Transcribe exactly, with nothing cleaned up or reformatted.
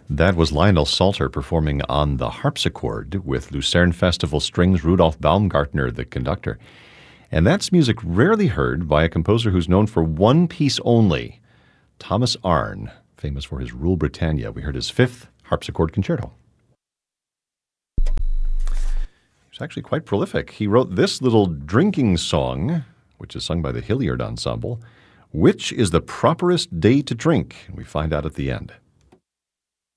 That was Lionel Salter performing on the harpsichord with Lucerne Festival Strings, Rudolf Baumgartner, the conductor. And that's music rarely heard by a composer who's known for one piece only, Thomas Arne, famous for his Rule Britannia. We heard his fifth harpsichord concerto. He's actually quite prolific. He wrote this little drinking song, which is sung by the Hilliard Ensemble, Which is the Properest Day to Drink? We find out at the end.